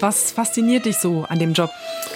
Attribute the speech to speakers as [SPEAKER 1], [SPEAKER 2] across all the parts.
[SPEAKER 1] Was fasziniert dich so an dem Job?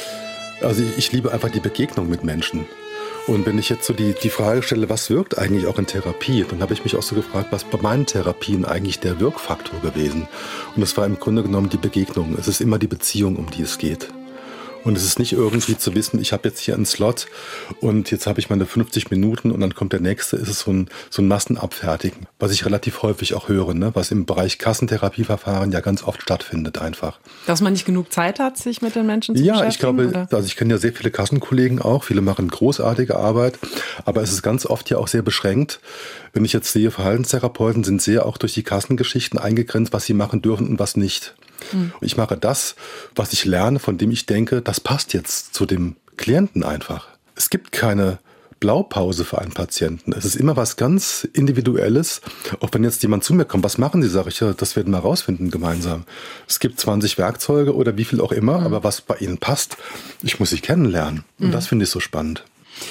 [SPEAKER 2] Also ich liebe einfach die Begegnung mit Menschen. Und wenn ich jetzt so die Frage stelle, was wirkt eigentlich auch in Therapie, dann habe ich mich auch so gefragt, was bei meinen Therapien eigentlich der Wirkfaktor gewesen. Und das war im Grunde genommen die Begegnung. Es ist immer die Beziehung, um die es geht. Und es ist nicht irgendwie zu wissen, ich habe jetzt hier einen Slot und jetzt habe ich meine 50 Minuten und dann kommt der nächste. Es ist so ein Massenabfertigen, was ich relativ häufig auch höre, ne? Was im Bereich Kassentherapieverfahren ja ganz oft stattfindet einfach.
[SPEAKER 1] Dass man nicht genug Zeit hat, sich mit den Menschen zu beschäftigen? Ja, ich glaube, oder?
[SPEAKER 2] Also ich kenne ja sehr viele Kassenkollegen auch, viele machen großartige Arbeit, aber es ist ganz oft ja auch sehr beschränkt. Wenn ich jetzt sehe, Verhaltenstherapeuten sind sehr auch durch die Kassengeschichten eingegrenzt, was sie machen dürfen und was nicht. Ich mache das, was ich lerne, von dem ich denke, das passt jetzt zu dem Klienten einfach. Es gibt keine Blaupause für einen Patienten. Es ist immer was ganz Individuelles. Auch wenn jetzt jemand zu mir kommt, was machen Sie, sage ich, ja, das werden wir rausfinden gemeinsam. Es gibt 20 Werkzeuge oder wie viel auch immer, aber was bei Ihnen passt, ich muss Sie kennenlernen. Und das finde ich so spannend.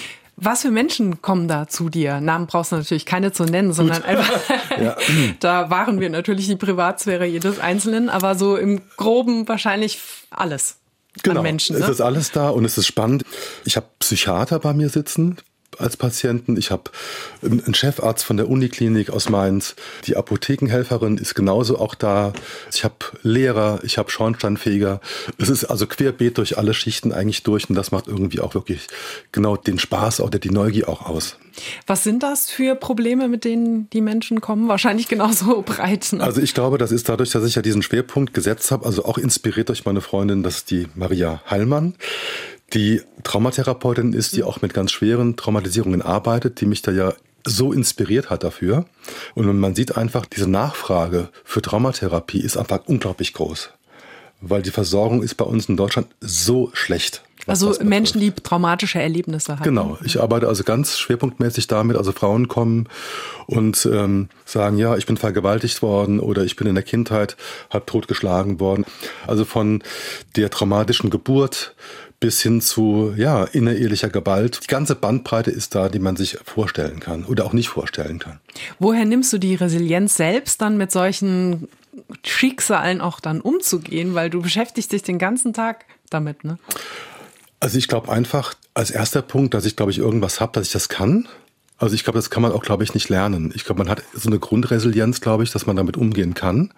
[SPEAKER 1] Was für Menschen kommen da zu dir? Namen brauchst du natürlich keine zu nennen, sondern einfach, ja. Da wahren wir natürlich die Privatsphäre jedes Einzelnen, aber so im Groben wahrscheinlich alles an Menschen.
[SPEAKER 2] Genau, es ist alles da und es ist spannend. Ich habe Psychiater bei mir sitzen als Patienten. Ich habe einen Chefarzt von der Uniklinik aus Mainz. Die Apothekenhelferin ist genauso auch da. Ich habe Lehrer, ich habe Schornsteinfeger. Es ist also querbeet durch alle Schichten eigentlich durch und das macht irgendwie auch wirklich genau den Spaß oder die Neugier auch aus.
[SPEAKER 1] Was sind das für Probleme, mit denen die Menschen kommen? Wahrscheinlich genauso breit. Ne?
[SPEAKER 2] Also ich glaube, das ist dadurch, dass ich ja diesen Schwerpunkt gesetzt habe, also auch inspiriert durch meine Freundin, das ist die Maria Heilmann, die Traumatherapeutin ist, die auch mit ganz schweren Traumatisierungen arbeitet, die mich da ja so inspiriert hat dafür. Und man sieht einfach, diese Nachfrage für Traumatherapie ist einfach unglaublich groß. Weil die Versorgung ist bei uns in Deutschland so schlecht.
[SPEAKER 1] Also Menschen, die traumatische Erlebnisse hatten.
[SPEAKER 2] Genau, ich arbeite also ganz schwerpunktmäßig damit. Also Frauen kommen und sagen, ja, ich bin vergewaltigt worden oder ich bin in der Kindheit halb totgeschlagen worden. Also von der traumatischen Geburt bis hin zu innerehelicher Gewalt. Die ganze Bandbreite ist da, die man sich vorstellen kann oder auch nicht vorstellen kann.
[SPEAKER 1] Woher nimmst du die Resilienz selbst dann mit solchen Schicksalen auch dann umzugehen? Weil du beschäftigst dich den ganzen Tag damit, ne?
[SPEAKER 2] Also ich glaube einfach als erster Punkt, dass ich glaube ich irgendwas habe, dass ich das kann. Also ich glaube, das kann man auch glaube ich nicht lernen. Ich glaube, man hat so eine Grundresilienz, glaube ich, dass man damit umgehen kann.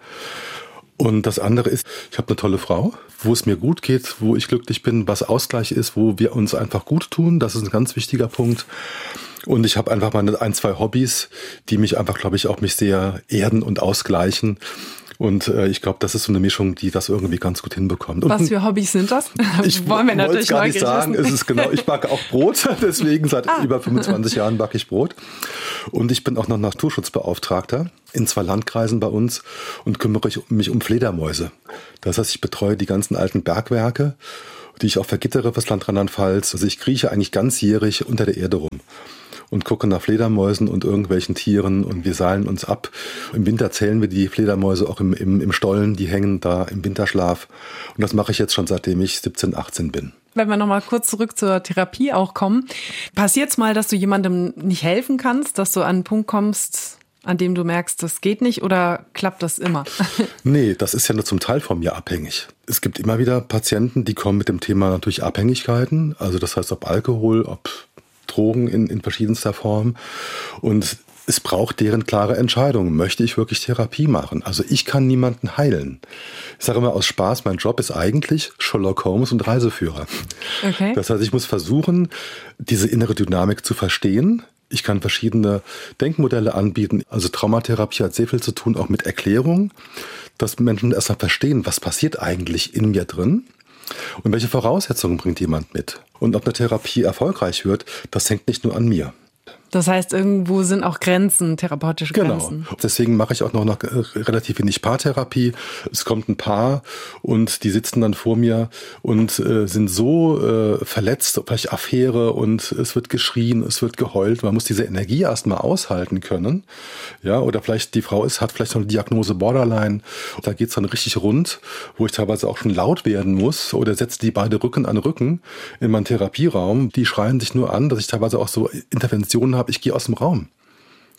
[SPEAKER 2] Und das andere ist, ich habe eine tolle Frau, wo es mir gut geht, wo ich glücklich bin, was Ausgleich ist, wo wir uns einfach gut tun. Das ist ein ganz wichtiger Punkt. Und ich habe einfach mal 1, 2 Hobbys, die mich einfach, glaube ich, auch mich sehr erden und ausgleichen. Und ich glaube, das ist so eine Mischung, die das irgendwie ganz gut hinbekommt.
[SPEAKER 1] Was für Hobbys sind das?
[SPEAKER 2] Wollen wir natürlich gar nicht sagen. Es ist genau, ich backe auch Brot, deswegen seit über 25 Jahren backe ich Brot. Und ich bin auch noch Naturschutzbeauftragter in 2 Landkreisen bei uns und kümmere mich um Fledermäuse. Das heißt, ich betreue die ganzen alten Bergwerke, die ich auch vergittere fürs Land Rheinland-Pfalz. Also ich krieche eigentlich ganzjährig unter der Erde rum und gucke nach Fledermäusen und irgendwelchen Tieren und wir seilen uns ab. Im Winter zählen wir die Fledermäuse auch im Stollen, die hängen da im Winterschlaf. Und das mache ich jetzt schon seitdem ich 17, 18 bin.
[SPEAKER 1] Wenn wir nochmal kurz zurück zur Therapie auch kommen. Passiert's mal, dass du jemandem nicht helfen kannst, dass du an einen Punkt kommst, an dem du merkst, das geht nicht, oder klappt das immer?
[SPEAKER 2] Nee, das ist ja nur zum Teil von mir abhängig. Es gibt immer wieder Patienten, die kommen mit dem Thema natürlich Abhängigkeiten. Also das heißt, ob Alkohol, ob Drogen in verschiedenster Form. Und es braucht deren klare Entscheidung. Möchte ich wirklich Therapie machen? Also ich kann niemanden heilen. Ich sage immer aus Spaß, mein Job ist eigentlich Sherlock Holmes und Reiseführer.
[SPEAKER 1] Okay.
[SPEAKER 2] Das heißt, ich muss versuchen, diese innere Dynamik zu verstehen. Ich kann verschiedene Denkmodelle anbieten. Also Traumatherapie hat sehr viel zu tun, auch mit Erklärung, dass Menschen erstmal verstehen, was passiert eigentlich in mir drin. Und welche Voraussetzungen bringt jemand mit? Und ob eine Therapie erfolgreich wird, das hängt nicht nur an mir.
[SPEAKER 1] Das heißt, irgendwo sind auch Grenzen, therapeutische Grenzen.
[SPEAKER 2] Genau. Deswegen mache ich auch noch relativ wenig Paartherapie. Es kommt ein Paar und die sitzen dann vor mir und sind so verletzt, vielleicht Affäre, und es wird geschrien, es wird geheult. Man muss diese Energie erstmal aushalten können. Ja, oder vielleicht die Frau hat vielleicht noch eine Diagnose Borderline. Da geht's dann richtig rund, wo ich teilweise auch schon laut werden muss oder setze die beide Rücken an Rücken in meinen Therapieraum. Die schreien sich nur an, dass ich teilweise auch so Interventionen habe. Ich gehe aus dem Raum,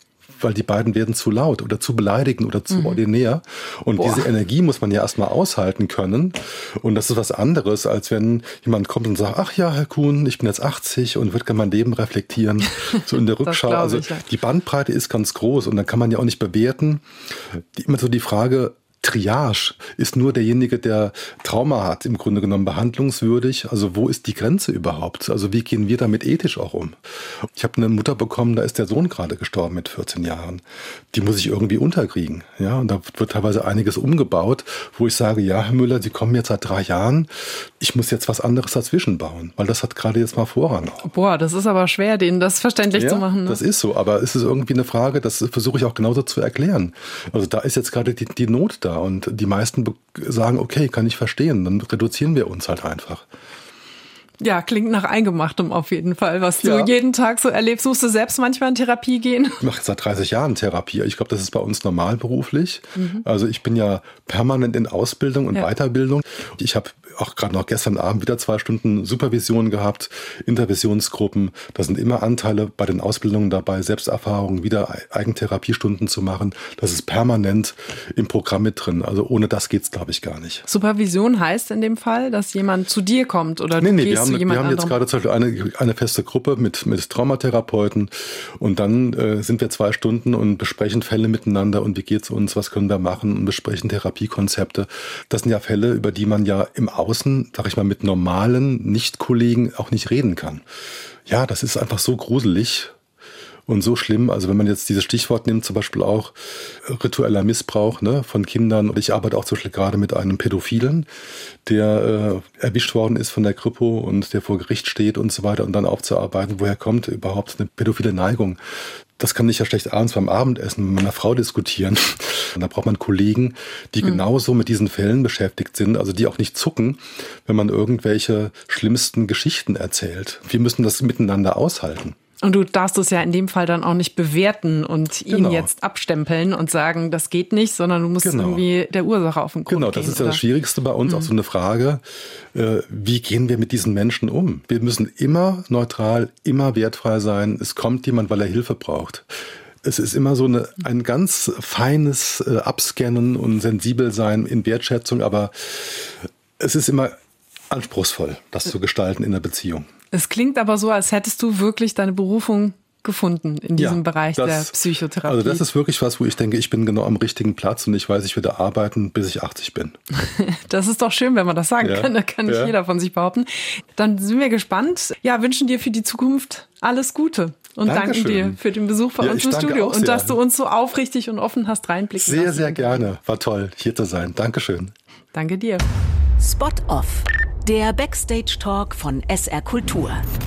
[SPEAKER 2] weil die beiden werden zu laut oder zu beleidigend oder zu ordinär. Und diese Energie muss man ja erstmal aushalten können. Und das ist was anderes, als wenn jemand kommt und sagt, ach ja, Herr Kuhn, ich bin jetzt 80 und würde gerne mein Leben reflektieren. So in der Rückschau. Also die Bandbreite ist ganz groß und dann kann man ja auch nicht bewerten. Immer so die Frage, Triage, ist nur derjenige, der Trauma hat, im Grunde genommen behandlungswürdig. Also wo ist die Grenze überhaupt? Also wie gehen wir damit ethisch auch um? Ich habe eine Mutter bekommen, da ist der Sohn gerade gestorben mit 14 Jahren. Die muss ich irgendwie unterkriegen. Ja, und da wird teilweise einiges umgebaut, wo ich sage, ja, Herr Müller, Sie kommen jetzt seit 3 Jahren. Ich muss jetzt was anderes dazwischen bauen, weil das hat gerade jetzt mal Vorrang.
[SPEAKER 1] Boah, das ist aber schwer, denen das verständlich zu machen. Ne?
[SPEAKER 2] Das ist so, aber es ist irgendwie eine Frage, das versuche ich auch genauso zu erklären. Also da ist jetzt gerade die Not da. Und die meisten sagen, okay, kann ich verstehen, dann reduzieren wir uns halt einfach.
[SPEAKER 1] Ja, klingt nach Eingemachtem auf jeden Fall, was du jeden Tag so erlebst. Musst du selbst manchmal in Therapie gehen?
[SPEAKER 2] Ich mache seit 30 Jahren Therapie. Ich glaube, das ist bei uns normal beruflich. Also ich bin ja permanent in Ausbildung und Weiterbildung. Ich habe auch gerade noch gestern Abend wieder 2 Stunden Supervision gehabt, Intervisionsgruppen. Da sind immer Anteile bei den Ausbildungen dabei, Selbsterfahrungen, wieder Eigentherapiestunden zu machen. Das ist permanent im Programm mit drin. Also ohne das geht's, glaube ich, gar nicht.
[SPEAKER 1] Supervision heißt in dem Fall, dass jemand zu dir kommt oder du gehst zu jemand anderem?
[SPEAKER 2] Wir haben jetzt gerade zum Beispiel eine feste Gruppe mit Traumatherapeuten und dann sind wir 2 Stunden und besprechen Fälle miteinander und wie geht's uns, was können wir machen und besprechen Therapiekonzepte. Das sind ja Fälle, über die man ja im Außen, sag ich mal, mit normalen Nicht-Kollegen auch nicht reden kann. Ja, das ist einfach so gruselig und so schlimm. Also wenn man jetzt dieses Stichwort nimmt, zum Beispiel auch ritueller Missbrauch, ne, von Kindern. Und ich arbeite auch zum Beispiel gerade mit einem Pädophilen, der erwischt worden ist von der Kripo und der vor Gericht steht und so weiter und dann aufzuarbeiten, woher kommt überhaupt eine pädophile Neigung. Das kann ich ja schlecht abends beim Abendessen mit meiner Frau diskutieren. Und da braucht man Kollegen, die genauso mit diesen Fällen beschäftigt sind, also die auch nicht zucken, wenn man irgendwelche schlimmsten Geschichten erzählt. Wir müssen das miteinander aushalten.
[SPEAKER 1] Und du darfst es ja in dem Fall dann auch nicht bewerten und ihn jetzt abstempeln und sagen, das geht nicht, sondern du musst irgendwie der Ursache auf den Grund gehen.
[SPEAKER 2] Das ist ja das Schwierigste bei uns, auch so eine Frage, wie gehen wir mit diesen Menschen um? Wir müssen immer neutral, immer wertfrei sein. Es kommt jemand, weil er Hilfe braucht. Es ist immer so ein ganz feines Abscannen und sensibel sein in Wertschätzung, aber es ist immer anspruchsvoll, das zu gestalten in der Beziehung.
[SPEAKER 1] Es klingt aber so, als hättest du wirklich deine Berufung gefunden in diesem Bereich der Psychotherapie.
[SPEAKER 2] Also das ist wirklich was, wo ich denke, ich bin genau am richtigen Platz und ich weiß, ich werde arbeiten, bis ich 80 bin.
[SPEAKER 1] Das ist doch schön, wenn man das sagen kann. Da kann nicht jeder von sich behaupten. Dann sind wir gespannt. Ja, wünschen dir für die Zukunft alles Gute. Und danken dir für den Besuch bei uns im Studio. Und dass du uns so aufrichtig und offen hast reinblicken lassen.
[SPEAKER 2] Sehr, sehr gerne. War toll, hier zu sein. Dankeschön.
[SPEAKER 1] Danke dir.
[SPEAKER 3] Spot Off. Der Backstage-Talk von SR Kultur.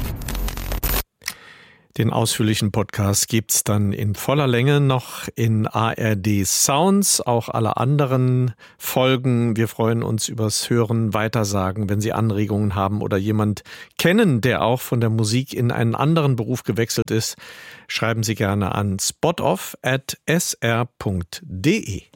[SPEAKER 4] Den ausführlichen Podcast gibt's dann in voller Länge noch in ARD Sounds, auch alle anderen Folgen. Wir freuen uns übers Hören, Weitersagen, wenn Sie Anregungen haben oder jemand kennen, der auch von der Musik in einen anderen Beruf gewechselt ist. Schreiben Sie gerne an spotoff@sr.de.